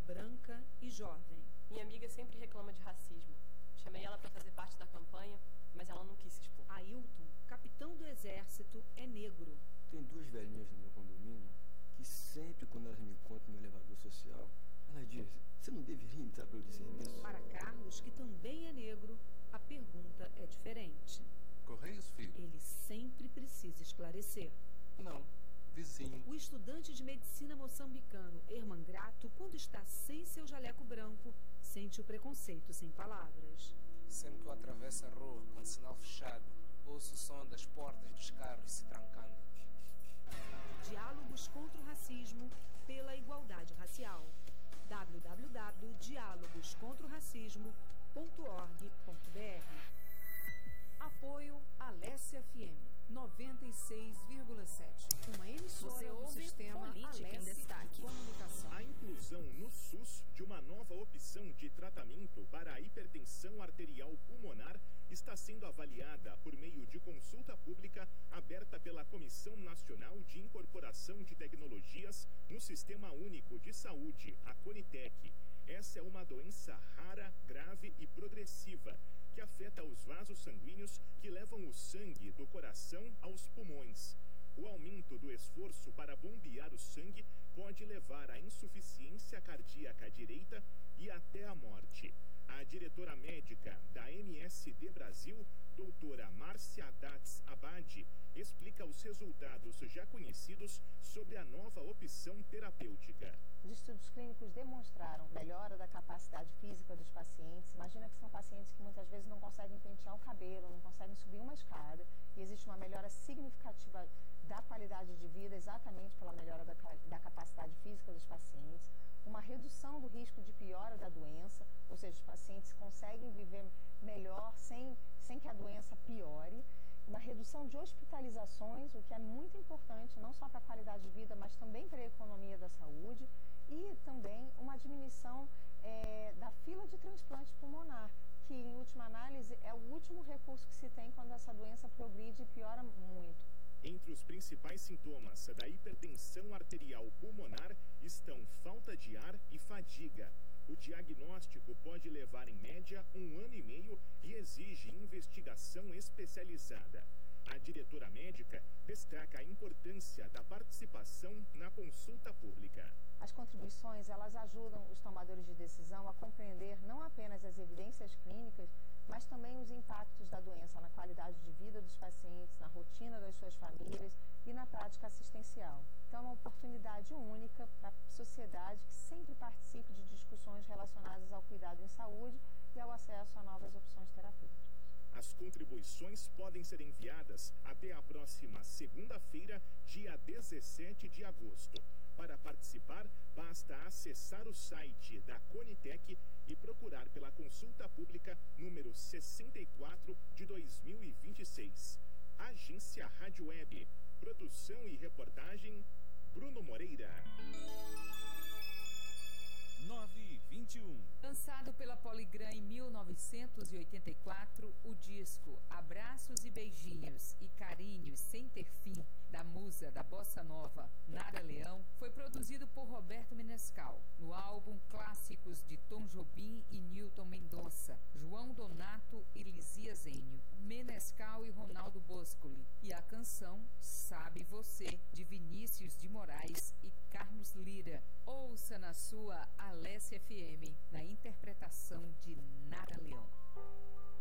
branca e jovem. Minha amiga sempre reclama de racismo. Chamei ela para fazer parte da campanha, mas ela não quis se expor. Ailton, capitão do exército, é negro. Tem duas velhinhas no meu condomínio que sempre quando elas me encontram no elevador social, elas dizem, você não deveria entrar pelo serviço? Para Carlos, que também é negro, a pergunta é diferente. Correios, filho? Ele sempre precisa esclarecer. Não, vizinho. O estudante de medicina moçambicano, Herman Grato, quando está sem seu jaleco branco, sente o preconceito sem palavras. Sempre que eu atravesso a rua com o sinal fechado, ouço o som das portas dos carros se trancando. Diálogos contra o racismo pela igualdade racial. www.dialogoscontraoracismo.org.br. Apoio Alessia FM 96,7. Uma emissora do sistema Política em Destaque. Comunicação. A inclusão no SUS de uma nova opção de tratamento para a hipertensão arterial pulmonar está sendo avaliada por meio de consulta pública aberta pela Comissão Nacional de Incorporação de Tecnologias no Sistema Único de Saúde, a CONITEC. Essa é uma doença rara, grave e progressiva que afeta os vasos sanguíneos que levam o sangue do coração aos pulmões. O aumento do esforço para bombear o sangue pode levar à insuficiência cardíaca direita e até a morte. A diretora médica da MSD Brasil, doutora Márcia Datz Abadi, explica os resultados já conhecidos sobre a nova opção terapêutica. Os estudos clínicos demonstraram melhora da capacidade física dos pacientes. Imagina que são pacientes que muitas vezes não conseguem pentear o cabelo, não conseguem subir uma escada, e existe uma melhora significativa da qualidade de vida exatamente pela melhora da capacidade física dos pacientes, uma redução do risco de piora da doença, ou seja, os pacientes conseguem viver melhor sem que a doença piore, uma redução de hospitalizações, o que é muito importante, não só para a qualidade de vida, mas também para a economia da saúde, e também uma diminuição da fila de transplante pulmonar, que, em última análise, é o último recurso que se tem quando essa doença progride e piora muito. Entre os principais sintomas da hipertensão arterial pulmonar estão falta de ar e fadiga. O diagnóstico pode levar, em média, 1 ano e meio e exige investigação especializada. A diretora médica destaca a importância da participação na consulta pública. As contribuições, elas ajudam os tomadores de decisão a compreender não apenas as evidências clínicas, mas também os impactos da doença na qualidade de vida dos pacientes, na rotina das suas famílias e na prática assistencial. Então, é uma oportunidade única para a sociedade que sempre participe de discussões relacionadas ao cuidado em saúde e ao acesso a novas opções terapêuticas. As contribuições podem ser enviadas até a próxima segunda-feira, dia 17 de agosto. Para participar, basta acessar o site da CONITEC e procurar pela consulta pública número 64 de 2026. Agência Rádio Web. Produção e reportagem, Bruno Moreira. 9h21. Lançado pela Poligram em 1984, o disco Abraços e Beijinhos e Carinhos Sem Ter Fim, da musa da bossa nova Nara Leão, foi produzido por Roberto Menescal. No álbum Clássicos de Tom Jobim e Newton Mendonça, João Donato e Lizia Zênio, Menescal e Ronaldo Boscoli, e a canção Sabe Você, de Vinícius de Moraes e Carlos Lira. Ouça na sua Alessia FM, na interpretação de Nara Leão.